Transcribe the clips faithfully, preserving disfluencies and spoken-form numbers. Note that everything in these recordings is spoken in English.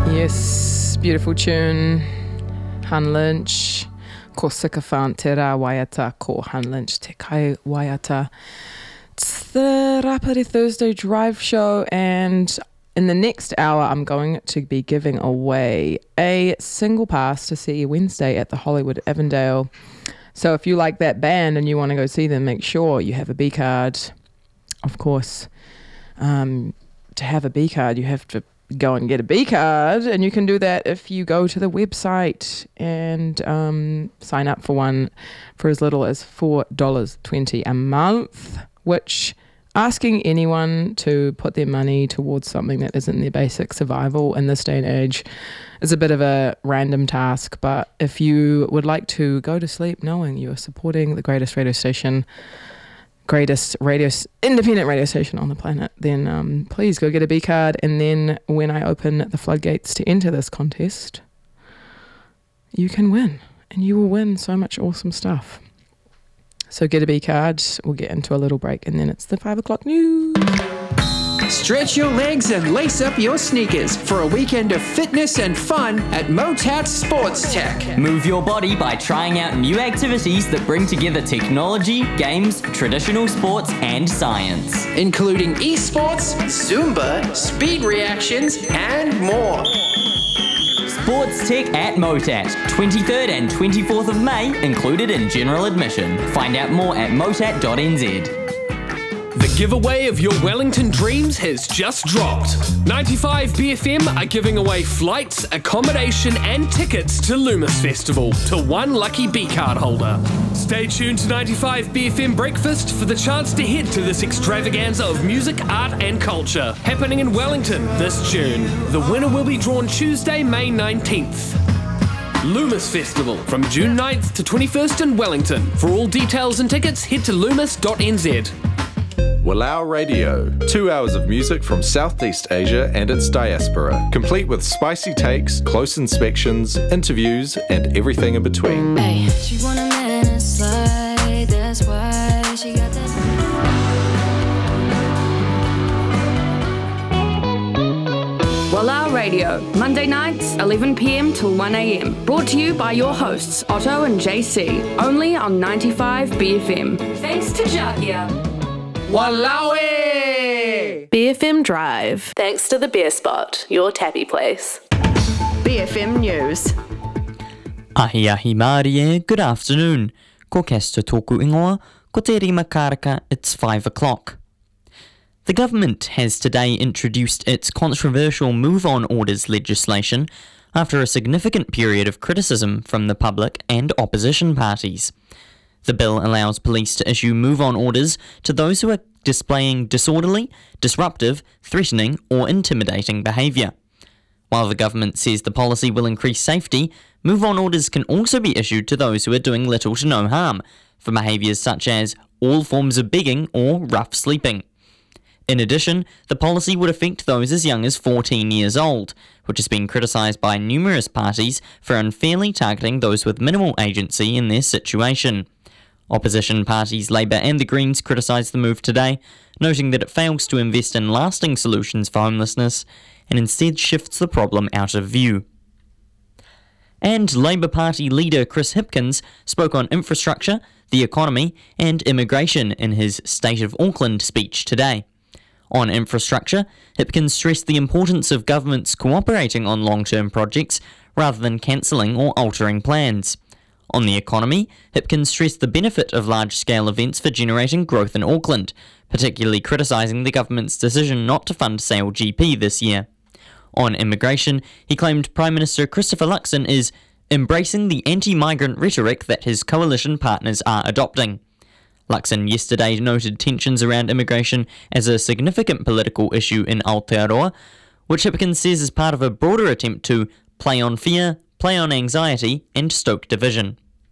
Yes, beautiful tune. Han Lynch, ko Sycophant te rā waiata, ko Han Lynch te kai waiata. It's the Rapare Thursday Drive Show, and in the next hour I'm going to be giving away a single pass to see Wednesday at the Hollywood Avondale. So if you like that band and you want to go see them, make sure you have a B card. Of course, um, to have a B card, you have to go and get a B card, and you can do that if you go to the website and um, sign up for one for as little as four dollars twenty a month, which asking anyone to put their money towards something that isn't their basic survival in this day and age is a bit of a random task. But if you would like to go to sleep knowing you are supporting the greatest radio station, greatest radio, independent radio station on the planet, then um, please go get a B card. And then when I open the floodgates to enter this contest, you can win, and you will win so much awesome stuff. So get a B card, we'll get into a little break, and then it's the five o'clock news. Stretch your legs and lace up your sneakers for a weekend of fitness and fun at Motat Sports Tech. Move your body by trying out new activities that bring together technology, games, traditional sports, and science. Including esports, Zumba, speed reactions, and more. Sports Tech at Motat, twenty-third and twenty-fourth of May, included in general admission. Find out more at motat dot n z. The giveaway of your Wellington dreams has just dropped. ninety-five B F M are giving away flights, accommodation and tickets to Loomis Festival to one lucky B card holder. Stay tuned to ninety-five B F M Breakfast for the chance to head to this extravaganza of music, art and culture happening in Wellington this June. The winner will be drawn Tuesday, May nineteenth. Loomis Festival from June ninth to twenty-first in Wellington. For all details and tickets, head to loomis dot n z. Walau Radio, two hours of music from Southeast Asia and its diaspora, complete with spicy takes, close inspections, interviews, and everything in between. Hey, she want a man and slide, that's why she got that. Walau Radio, Monday nights, eleven p.m. till one a.m. Brought to you by your hosts, Otto and J C, only on ninety-five B F M. Thanks to Jakia. Walawi! B F M Drive. Thanks to the Beer Spot, your tappy place. B F M News. Ahi ahi Māori e, good afternoon. Ko kesta tōku ingoa, ko te rima karaka, it's five o'clock. The government has today introduced its controversial move-on orders legislation after a significant period of criticism from the public and opposition parties. The bill allows police to issue move-on orders to those who are displaying disorderly, disruptive, threatening or intimidating behaviour. While the government says the policy will increase safety, move-on orders can also be issued to those who are doing little to no harm, for behaviours such as all forms of begging or rough sleeping. In addition, the policy would affect those as young as fourteen years old, which has been criticised by numerous parties for unfairly targeting those with minimal agency in their situation. Opposition parties Labour and the Greens criticised the move today, noting that it fails to invest in lasting solutions for homelessness and instead shifts the problem out of view. And Labour Party leader Chris Hipkins spoke on infrastructure, the economy and immigration in his State of Auckland speech today. On infrastructure, Hipkins stressed the importance of governments cooperating on long-term projects rather than cancelling or altering plans. On the economy, Hipkins stressed the benefit of large-scale events for generating growth in Auckland, particularly criticising the government's decision not to fund Sail G P this year. On immigration, he claimed Prime Minister Christopher Luxon is embracing the anti-migrant rhetoric that his coalition partners are adopting. Luxon yesterday noted tensions around immigration as a significant political issue in Aotearoa, which Hipkins says is part of a broader attempt to play on fear, play on anxiety and stoke division.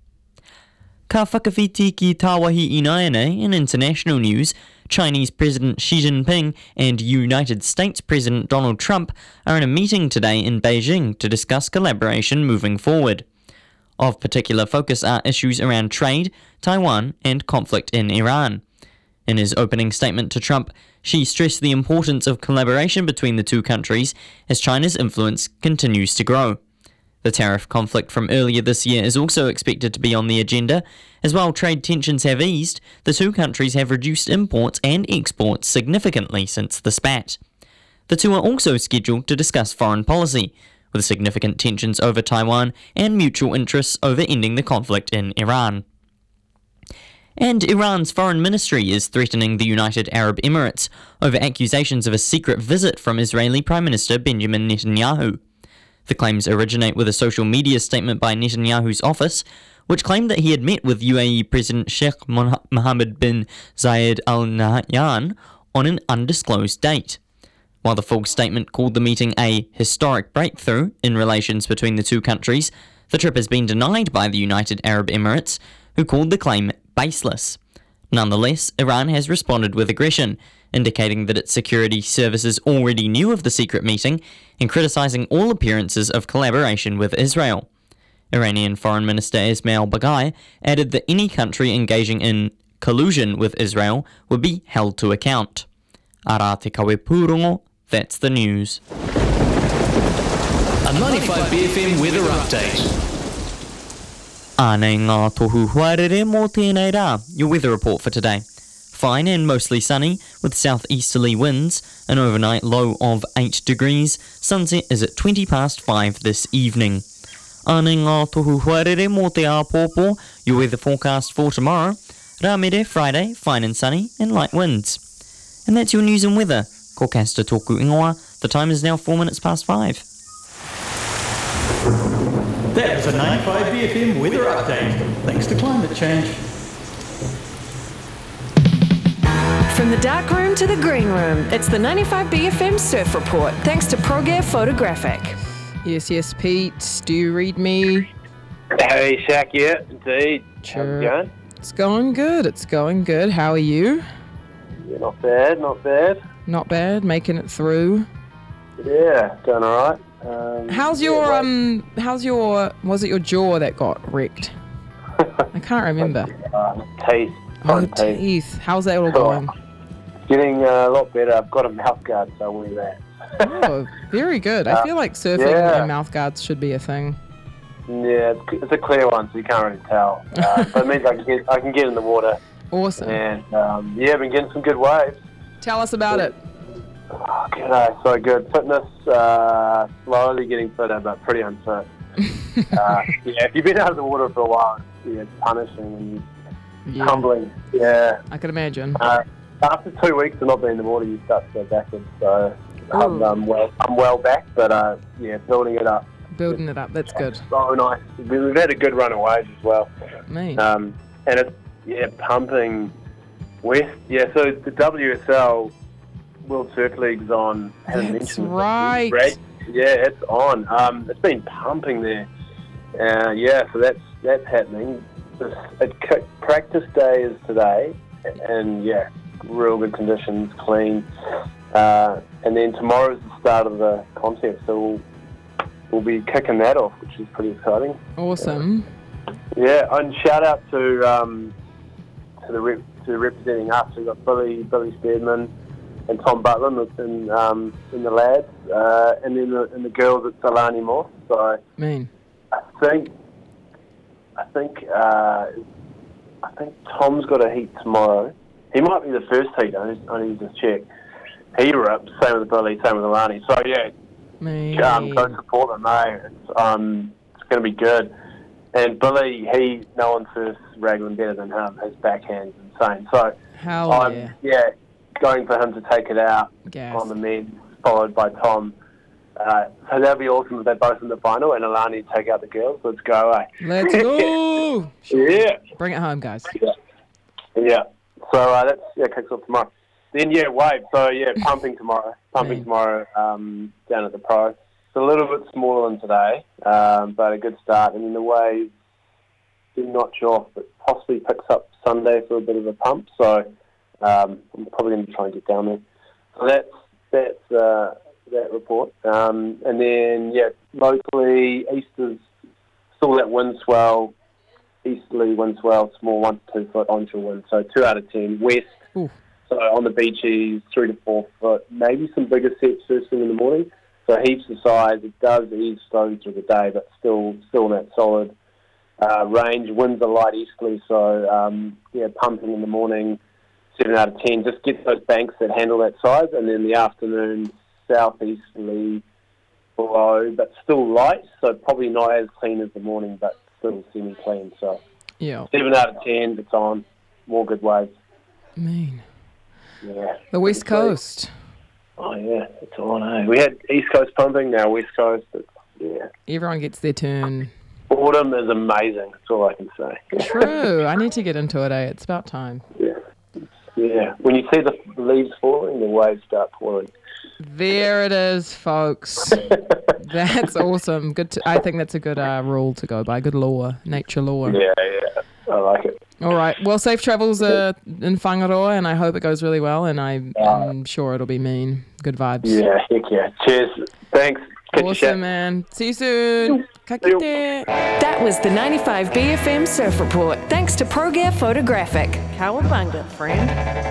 Ka whakawhiti ki Tāwahi Inaene in international news, Chinese President Xi Jinping and United States President Donald Trump are in a meeting today in Beijing to discuss collaboration moving forward. Of particular focus are issues around trade, Taiwan and conflict in Iran. In his opening statement to Trump, She stressed the importance of collaboration between the two countries as China's influence continues to grow. The tariff conflict from earlier this year is also expected to be on the agenda, as while trade tensions have eased, the two countries have reduced imports and exports significantly since the spat. The two are also scheduled to discuss foreign policy, with significant tensions over Taiwan and mutual interests over ending the conflict in Iran. And Iran's foreign ministry is threatening the United Arab Emirates over accusations of a secret visit from Israeli Prime Minister Benjamin Netanyahu. The claims originate with a social media statement by Netanyahu's office, which claimed that he had met with U A E President Sheikh Mohammed bin Zayed Al Nahyan on an undisclosed date. While the full statement called the meeting a historic breakthrough in relations between the two countries, the trip has been denied by the United Arab Emirates, who called the claim baseless. Nonetheless, Iran has responded with aggression, indicating that its security services already knew of the secret meeting and criticizing all appearances of collaboration with Israel. Iranian Foreign Minister Ismail Baghai added that any country engaging in collusion with Israel would be held to account. Ara te kawe pūrongo, that's the news. A ninety-five B F M weather update. Ānei ngā tohu huarere mō tēnei rā, your weather report for today. Fine and mostly sunny, with southeasterly winds, an overnight low of eight degrees. Sunset is at twenty past five this evening. Ānei ngā tohu huarere mō te āpōpō, your weather forecast for tomorrow. Rāmere, Friday, fine and sunny, and light winds. And that's your news and weather. Ko Kasta tōku ingoa, the time is now four minutes past five. That was a ninety-five B F M weather update, thanks to climate change. From the dark room to the green room, it's the ninety-five B F M Surf Report, thanks to ProGear Photographic. Yes, yes, Pete. Do you read me? Hey, Shaq, yeah, indeed. Sure. How's it going? It's going good. It's going good. How are you? Yeah, not bad, not bad. Not bad. Making it through. Yeah, doing all right. Um, How's yeah, your well, um? How's your? Was it your jaw that got wrecked? I can't remember. Uh, teeth. Oh, front teeth. How's that all Oh, going? Getting uh, a lot better. I've got a mouth guard, so I'll wear that. Oh, very good. I Uh, feel like surfing yeah. and mouth guards should be a thing. Yeah, it's, it's a clear one, so you can't really tell. Uh, but it means I can get I can get in the water. Awesome. And um, yeah, I've been getting some good waves. Tell us about it. Oh, g'day, so good. Fitness, uh, slowly getting fitter, but pretty unfit. uh, yeah, if you've been out of the water for a while, yeah, it's punishing and Yeah. humbling. Yeah. I could imagine. Uh, after two weeks of not being in the water, you start to go backwards. So I'm, um, well, I'm well back, but uh, yeah, building it up. Building it up. That's good. So nice. We- We've had a good run of waves as well. Me. Um, and it's, yeah, pumping west. Yeah, so the W S L World Surf League's on. Haven't That's mentioned it. right. Great. Yeah, it's on. Um, it's been pumping there. Uh, yeah, so that's that's happening. This, it, c- practice day is today, and yeah, real good conditions, clean. Uh, and then tomorrow's the start of the contest, so we'll, we'll be kicking that off, which is pretty exciting. Awesome. Yeah, and shout out to um, to the rep, to representing us. We've got Billy Billy Steadman and Tom Butler in um, in the lads, uh, and then the, and the girls at Salani Moss. So Mean. I think I think uh, I think Tom's got a heat tomorrow. He might be the first heat. I need, I need to check. He ripped. Same with Billy. Same with Alani. So yeah, Mean. um, go support them. Mate. It's um, it's going to be good. And Billy, he no one surfs Raglan better than him. His backhand's insane. So Hell I'm yeah. yeah going for him to take it out Gas. on the men, followed by Tom. Uh, so that'd be awesome if they're both in the final and Alani take out the girls. Let's go, eh? Let's go. Yeah. Bring it home, guys. Yeah. Yeah. So uh, that's yeah kicks off tomorrow. Then yeah, wave. So yeah, pumping tomorrow. Pumping Mm. tomorrow um, down at the Pro. It's a little bit smaller than today, um, but a good start. And then the wave did notch off, but possibly picks up Sunday for a bit of a pump. So um, I'm probably going to try and get down there. So that's that's uh, that report. Um, and then yeah, locally Easter's still that wind swell. Easterly wind swell, small one to two foot onshore wind. So two out of ten. West, Ooh. So on the beaches, three to four foot, maybe some bigger sets first thing in the morning. So heaps of size. It does ease slowly through the day, but still still in that solid uh, range. Winds are light easterly, so um, yeah, pumping in the morning, seven out of ten. Just get those banks that handle that size, and then the afternoon, southeasterly below, but still light, so probably not as clean as the morning, but still semi-clean. So yeah, seven out of ten, it's on. More good waves. Mean. Yeah. The West Coast. Oh, yeah, it's on, eh? We had East Coast pumping, now West Coast. It's, yeah. Everyone gets their turn. Autumn is amazing, that's all I can say. True. I need to get into it, eh? It's about time. Yeah. Yeah. When you see the leaves falling, the waves start pouring. There it is, folks. That's awesome. Good. To, I think that's a good uh, rule to go by. Good law, nature law. Yeah, yeah. I like it. All right. Well, safe travels uh, in Whangaroa, and I hope it goes really well, and I, I'm sure it'll be mean. Good vibes. Yeah, heck yeah. Cheers. Thanks. Catch awesome, man. See you soon. Ka kite. That was the ninety-five B F M Surf Report. Thanks to ProGear Photographic. Cowabunga, friend.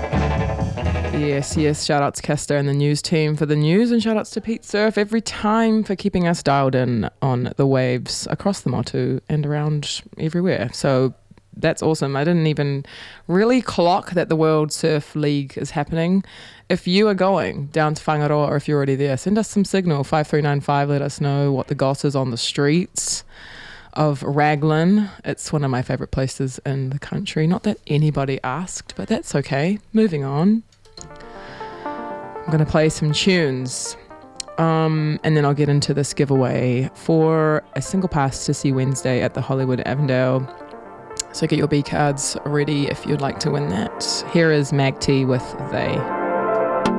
Yes, yes. Shout outs to Kester and the news team for the news, and shout outs to Pete Surf every time for keeping us dialed in on the waves across the Motu and around everywhere. So that's awesome. I didn't even really clock that the World Surf League is happening. If you are going down to Whangaroa, or if you're already there, send us some signal, five three nine five. Let us know what the goss is on the streets of Raglan. It's one of my favourite places in the country. Not that anybody asked, but that's okay. Moving on. I'm going to play some tunes. Um, and then I'll get into this giveaway for a single pass to see Wednesday at the Hollywood Avondale. So get your B cards ready if you'd like to win that. Here is Mag T with They.